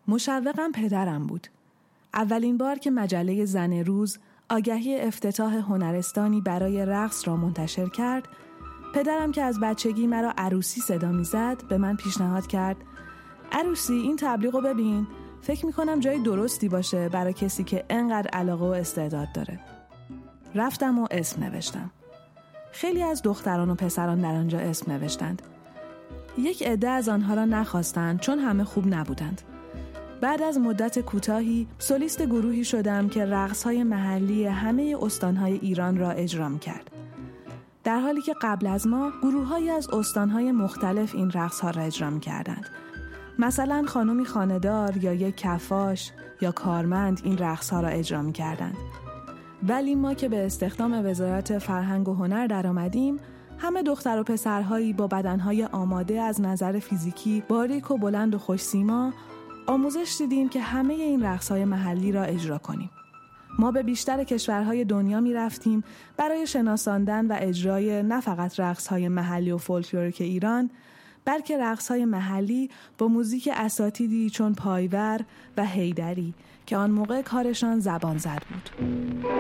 مشوقم پدرم بود. اولین بار که مجله زن روز آگهی افتتاح هنرستانی برای رقص را منتشر کرد، پدرم که از بچگی مرا عروسی صدا می‌زد به من پیشنهاد کرد: عروسی، این تبلیغو ببین، فکر می‌کنم جای درستی باشه برای کسی که انقدر علاقه و استعداد داره. رفتم و اسم نوشتم. خیلی از دختران و پسران در آنجا اسم نوشتند. یک عده از آنها را نخواستند چون همه خوب نبودند. بعد از مدت کوتاهی سولیست گروهی شدم که رقص‌های محلی همه استان‌های ایران را اجرا می‌کرد. در حالی که قبل از ما گروه‌هایی از استان‌های مختلف این رقص‌ها را اجرا می‌کردند. مثلا خانومی خانه‌دار یا یک کفاش یا کارمند این رقص‌ها را اجرا می‌کردند. ولی ما که به استخدام وزارت فرهنگ و هنر در آمدیم، همه دختر و پسرهایی با بدنهای آماده از نظر فیزیکی، باریک و بلند و خوش‌سیما، آموزش دیدیم که همه این رقص‌های محلی را اجرا کنیم. ما به بیشتر کشورهای دنیا می رفتیم برای شناساندن و اجرای نه فقط رقص‌های محلی و فولکلوریک ایران، بلکه رقص‌های محلی با موزیک اساتیدی چون پایور و حیدری که آن موقع کارشان زبان زد بود.